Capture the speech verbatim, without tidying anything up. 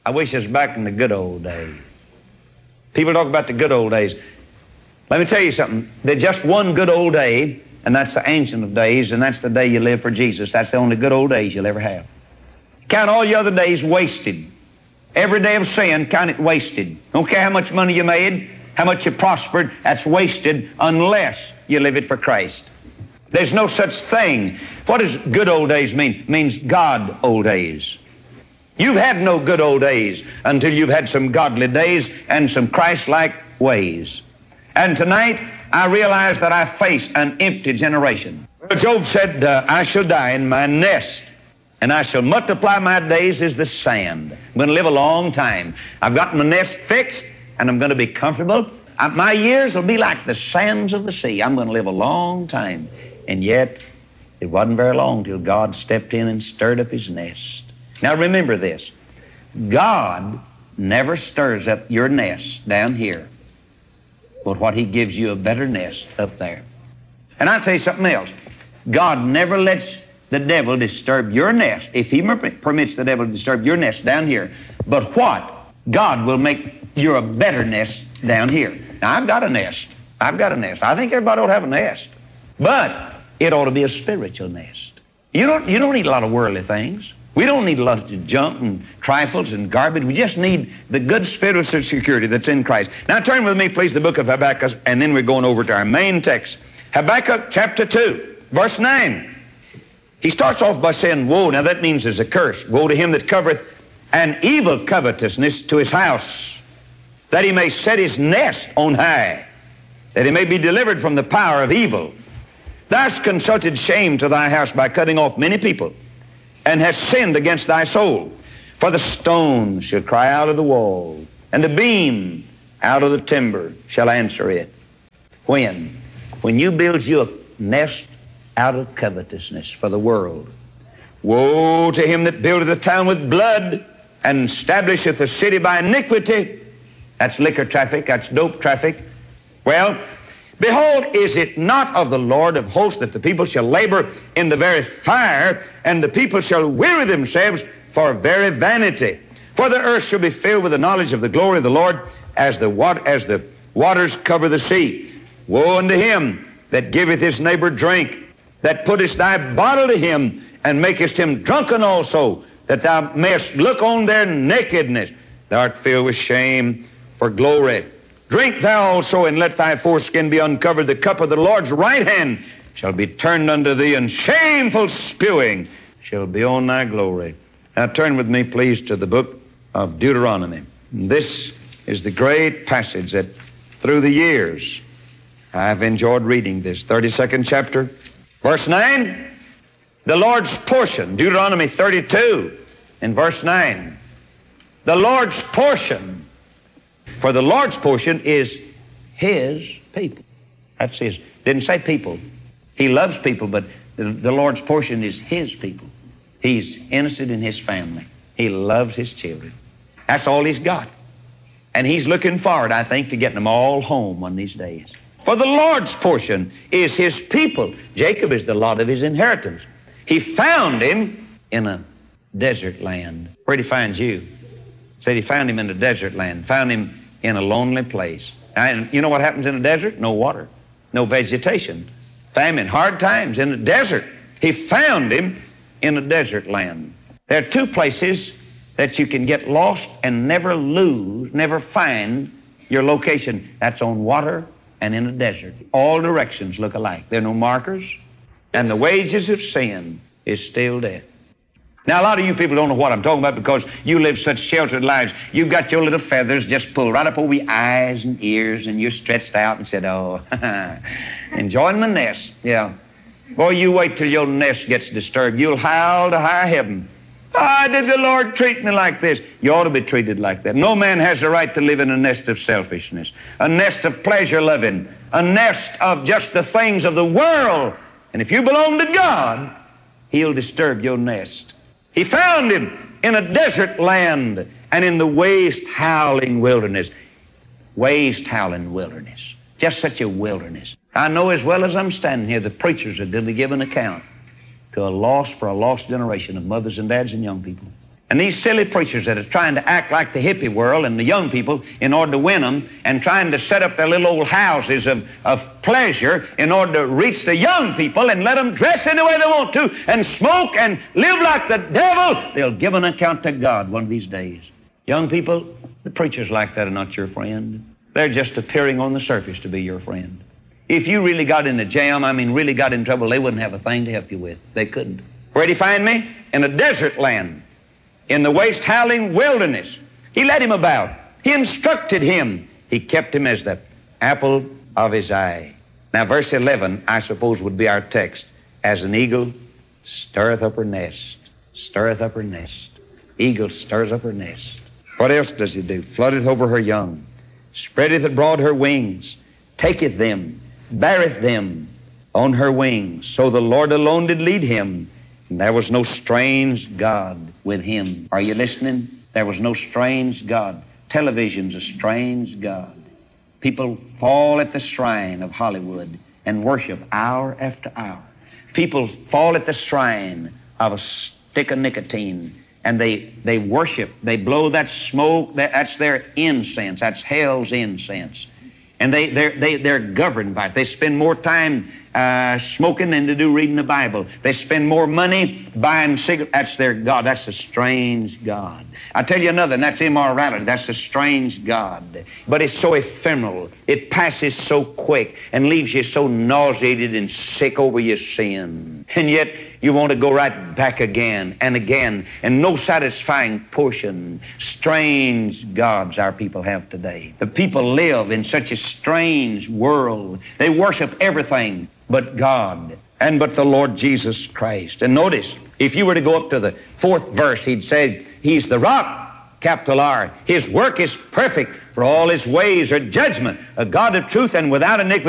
I wish I was back in the good old days. People talk about the good old days. Let me tell you something. There's just one good old day, and that's the Ancient of Days, and that's the day you live for Jesus. That's the only good old days you'll ever have. Count all your other days wasted. Every day of sin, count it wasted. Don't care how much money you made, how much you prospered, that's wasted unless you live it for Christ. There's no such thing. What does good old days mean? It means God old days. You've had no good old days until you've had some godly days and some Christ-like ways. And tonight, I realize that I face an empty generation. Job said, uh, I shall die in my nest, and I shall multiply my days as the sand. I'm going to live a long time. I've got my nest fixed, and I'm going to be comfortable. Uh, my years will be like the sands of the sea. I'm going to live a long time. And yet, it wasn't very long till God stepped in and stirred up his nest. Now remember this. God never stirs up your nest down here, but what he gives you a better nest up there. And I'll say something else. God never lets the devil disturb your nest, if he permits the devil to disturb your nest down here. But what? God will make you a better nest down here. Now, I've got a nest. I've got a nest. I think everybody ought to have a nest. But it ought to be a spiritual nest. You don't, you don't need a lot of worldly things. We don't need a lot of junk and trifles and garbage. We just need the good spiritual security that's in Christ. Now turn with me, please, the book of Habakkuk, and then we're going over to our main text. Habakkuk chapter two, verse nine. He starts off by saying, woe. Now that means there's a curse. Woe to him that covereth an evil covetousness to his house, that he may set his nest on high, that he may be delivered from the power of evil. Thou hast consulted shame to thy house by cutting off many people, and hast sinned against thy soul. For the stone shall cry out of the wall, and the beam out of the timber shall answer it. When? When you build you a nest out of covetousness for the world. Woe to him that buildeth a town with blood, and establisheth a city by iniquity. That's liquor traffic, that's dope traffic. Well, behold, is it not of the Lord of hosts that the people shall labor in the very fire, and the people shall weary themselves for very vanity? For the earth shall be filled with the knowledge of the glory of the Lord, as the, wat- as the waters cover the sea. Woe unto him that giveth his neighbor drink, that puttest thy bottle to him, and makest him drunken also, that thou mayest look on their nakedness. Thou art filled with shame for glory. Drink thou also, and let thy foreskin be uncovered. The cup of the Lord's right hand shall be turned unto thee, and shameful spewing shall be on thy glory. Now turn with me, please, to the book of Deuteronomy. And this is the great passage that through the years I've enjoyed reading this. thirty-second chapter, verse nine. The Lord's portion, Deuteronomy thirty-two, in verse nine. The Lord's portion. For the Lord's portion is his people. That's his. Didn't say people. He loves people, but the, the Lord's portion is his people. He's innocent in his family. He loves his children. That's all he's got. And he's looking forward, I think, to getting them all home one of these days. For the Lord's portion is his people. Jacob is the lot of his inheritance. He found him in a desert land. Where'd he find you? Said he found him in a desert land. Found him in a lonely place. And you know what happens in a desert? No water, no vegetation, famine, hard times in a desert. He found him in a desert land. There are two places that you can get lost and never lose, never find your location. That's on water and in a desert. All directions look alike. There are no markers, and the wages of sin is still death. Now, a lot of you people don't know what I'm talking about because you live such sheltered lives. You've got your little feathers just pulled right up over your eyes and ears, and you're stretched out and said, oh, enjoying my nest. Yeah. Boy, you wait till your nest gets disturbed. You'll howl to high heaven. Why did the Lord treat me like this? You ought to be treated like that. No man has the right to live in a nest of selfishness, a nest of pleasure loving, a nest of just the things of the world. And if you belong to God, he'll disturb your nest. He found him in a desert land and in the waste howling wilderness. Waste howling wilderness. Just such a wilderness. I know as well as I'm standing here, the preachers are going to give an account to a lost for a lost generation of mothers and dads and young people. And these silly preachers that are trying to act like the hippie world and the young people in order to win them, and trying to set up their little old houses of, of pleasure in order to reach the young people and let them dress any way they want to and smoke and live like the devil, they'll give an account to God one of these days. Young people, the preachers like that are not your friend. They're just appearing on the surface to be your friend. If you really got in a jam, I mean really got in trouble, they wouldn't have a thing to help you with. They couldn't. Where'd he find me? In a desert land. In the waste howling wilderness. He led him about. He instructed him. He kept him as the apple of his eye. Now verse eleven, I suppose, would be our text. As an eagle stirreth up her nest. Stirreth up her nest. Eagle stirs up her nest. What else does he do? Floodeth over her young. Spreadeth abroad her wings. Taketh them. Beareth them on her wings. So the Lord alone did lead him. And there was no strange God with him. Are you listening? There was no strange God. Television's a strange God. People fall at the shrine of Hollywood and worship hour after hour. People fall at the shrine of a stick of nicotine and they, they worship. They blow that smoke. That's their incense. That's hell's incense. And they, they're, they, they're governed by it. They spend more time uh, smoking than they do reading the Bible. They spend more money buying cigarettes. That's their God. That's a strange God. I'll tell you another, and that's immorality. That's a strange God. But it's so ephemeral. It passes so quick and leaves you so nauseated and sick over your sin. And yet you want to go right back again and again, and no satisfying portion. Strange gods our people have today. The people live in such a strange world. They worship everything but God and but the Lord Jesus Christ. And notice, if you were to go up to the fourth verse, he'd say, He's the rock, capital R. His work is perfect, for all his ways are judgment, a God of truth and without iniquity.